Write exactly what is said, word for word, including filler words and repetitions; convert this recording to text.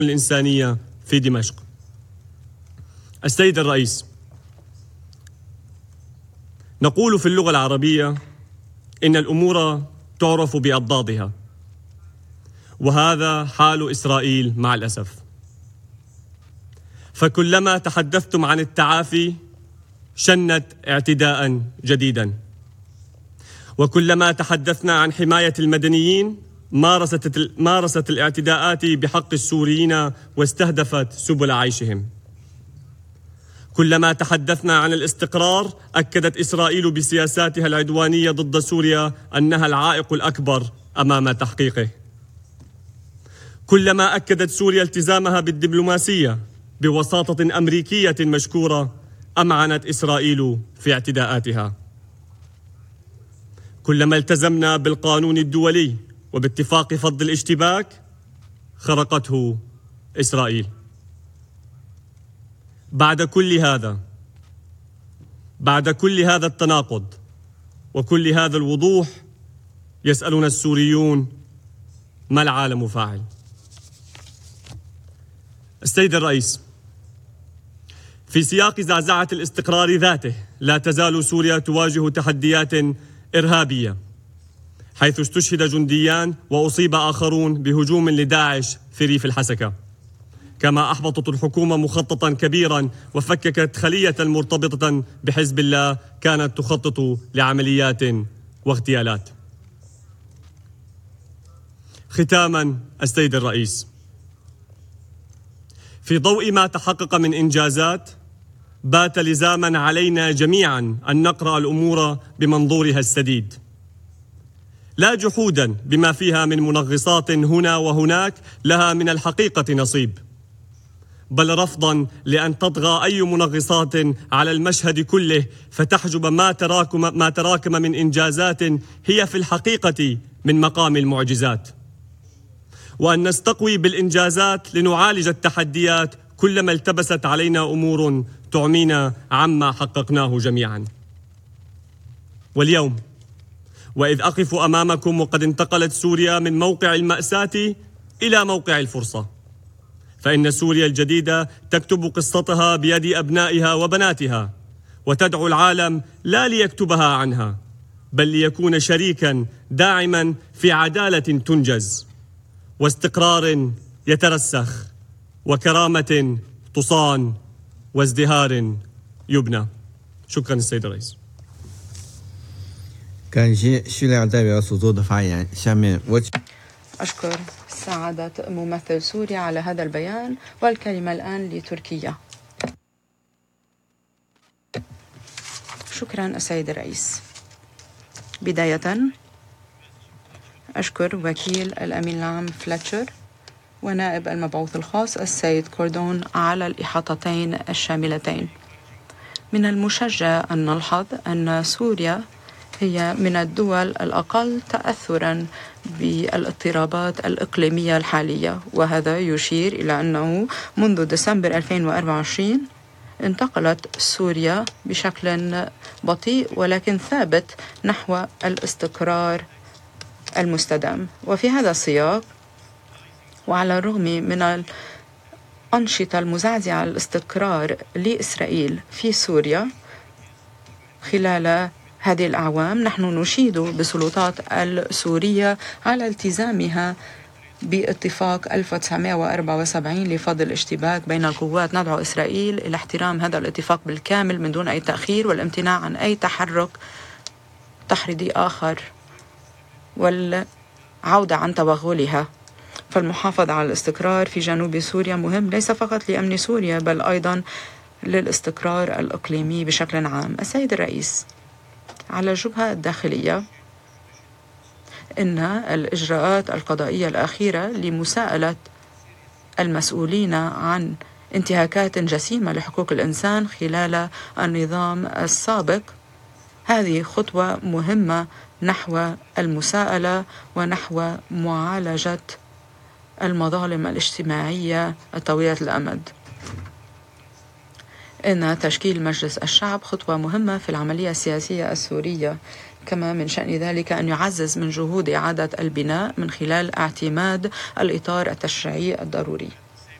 الإنسانية في دمشق. السيد الرئيس، نقول في اللغة العربية إن الأمور تعرف بأضدادها، وهذا حال إسرائيل مع الأسف. فكلما تحدثتم عن التعافي شنت اعتداء جديدا، وكلما تحدثنا عن حماية المدنيين مارست مارست الاعتداءات بحق السوريين واستهدفت سبل عيشهم. كلما تحدثنا عن الاستقرار أكدت إسرائيل بسياساتها العدوانية ضد سوريا أنها العائق الأكبر أمام تحقيقه. كلما أكدت سوريا التزامها بالدبلوماسية بوساطة أمريكية مشكورة أمعنت إسرائيل في اعتداءاتها. كلما التزمنا بالقانون الدولي وباتفاق فض الاشتباك خرقته إسرائيل. بعد كل هذا بعد كل هذا التناقض وكل هذا الوضوح يسألنا السوريون: ما العالم فاعل؟ السيد الرئيس، في سياق زعزعة الاستقرار ذاته لا تزال سوريا تواجه تحديات إرهابية، حيث استشهد جنديان وأصيب آخرون بهجوم لداعش في ريف الحسكة، كما أحبطت الحكومة مخططا كبيرا وفككت خلية مرتبطة بحزب الله كانت تخطط لعمليات واغتيالات. ختاما السيد الرئيس، في ضوء ما تحقق من إنجازات بات لزاما علينا جميعا أن نقرأ الأمور بمنظورها السديد، لا جحودا بما فيها من منغصات هنا وهناك لها من الحقيقة نصيب، بل رفضا لأن تطغى أي منغصات على المشهد كله فتحجب ما تراكم, ما تراكم من إنجازات هي في الحقيقة من مقام المعجزات، وأن نستقوي بالإنجازات لنعالج التحديات كلما التبست علينا أمور تعمينا عما حققناه جميعا. واليوم وإذ أقف أمامكم وقد انتقلت سوريا من موقع المأساة إلى موقع الفرصة، فإن سوريا الجديدة تكتب قصتها بيد أبنائها وبناتها، وتدعو العالم لا ليكتبها عنها بل ليكون شريكا داعما في عدالة تنجز واستقرار يترسخ وكرامة تصان وازدهار يبنى. شكرا السيد الرئيس. 感谢叙利亚代表所做的发言。下面我 أشكر سعادة ممثل سوريا على هذا البيان، والكلمة الآن لتركيا. شكرا السيد الرئيس. بداية أشكر وكيل الأمين العام فليتشر ونائب المبعوث الخاص السيد كوردون على الإحاطتين الشاملتين. من المشجع أن نلحظ أن سوريا هي من الدول الأقل تأثراً بالاضطرابات الإقليمية الحالية، وهذا يشير إلى أنه منذ ديسمبر ألفين وأربعة وعشرين انتقلت سوريا بشكل بطيء ولكن ثابت نحو الاستقرار المستدام. وفي هذا السياق وعلى الرغم من الأنشطة المزعزعة الاستقرار لإسرائيل في سوريا خلال هذه الأعوام، نحن نشيد بالسلطات السورية على التزامها باتفاق ألف وتسعمائة وأربعة وسبعين لفض الاشتباك بين القوات. ندعو إسرائيل إلى احترام هذا الاتفاق بالكامل من دون أي تأخير والامتناع عن أي تحرك تحريضي آخر والعودة عن توغلها. فالمحافظة على الاستقرار في جنوب سوريا مهم ليس فقط لأمن سوريا بل أيضا للاستقرار الإقليمي بشكل عام. السيد الرئيس، على الجبهة الداخلية إن الإجراءات القضائية الأخيرة لمساءلة المسؤولين عن انتهاكات جسيمة لحقوق الإنسان خلال النظام السابق هذه خطوة مهمة نحو المساءلة ونحو معالجة المظالم الاجتماعية طويلة الأمد. إن تشكيل مجلس الشعب خطوة مهمة في العملية السياسية السورية، كما من شأن ذلك أن يعزز من جهود إعادة البناء من خلال اعتماد الإطار التشريعي الضروري.